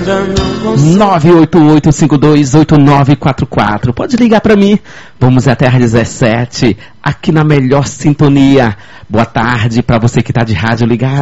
988528944. Pode ligar para mim. Vamos até às 17, aqui na melhor sintonia. Boa tarde para você que está de rádio ligado.